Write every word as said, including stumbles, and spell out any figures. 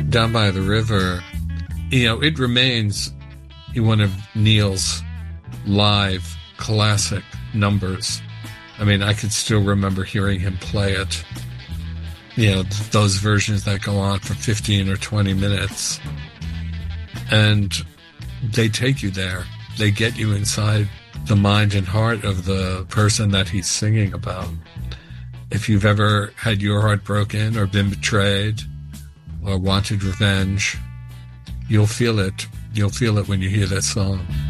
Down by the River, you know, it remains one of Neil's live classic numbers. I mean, I could still remember hearing him play it. You know, those versions that go on for fifteen or twenty minutes. And they take you there. They get you inside the mind and heart of the person that he's singing about. If you've ever had your heart broken or been betrayed or wanted revenge, you'll feel it. You'll feel it when you hear that song.